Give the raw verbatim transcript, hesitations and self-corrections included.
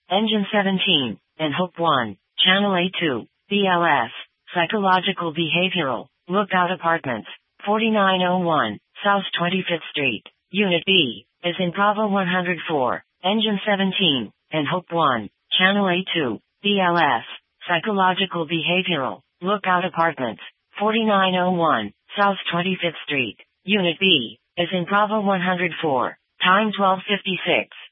Engine seventeen, and Hope one, Channel A two, B L S, Psychological Behavioral, Lookout Apartments, forty-nine oh one, South twenty-fifth Street, Unit B, is in Bravo one oh four, Engine seventeen, and Hope one, Channel A two, B L S, Psychological Behavioral, Lookout Apartments, forty-nine oh one, South twenty-fifth Street, Unit B, is in Bravo one oh four, time twelve fifty-six.